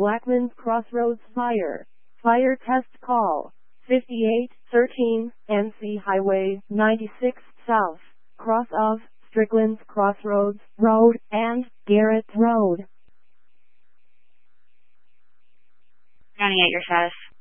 Blackman's Crossroads Fire. Fire test call. 5813, NC Highway 96 South, cross of Strickland's Crossroads Road and Garrett Road. Rounding out your status.